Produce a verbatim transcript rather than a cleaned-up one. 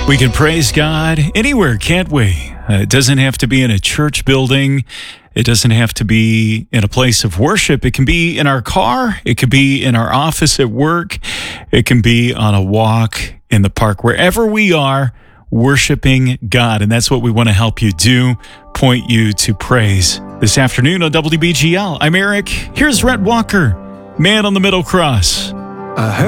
We can praise God anywhere, can't we? Uh, it doesn't have to be in a church building. It doesn't have to be in a place of worship. It can be in our car. It could be in our office at work. It can be on a walk in the park. Wherever we are, worshiping God. And that's what we want to help you do, point you to praise. This afternoon on W B G L, I'm Eric. Here's Rhett Walker, Man on the Middle Cross. I heard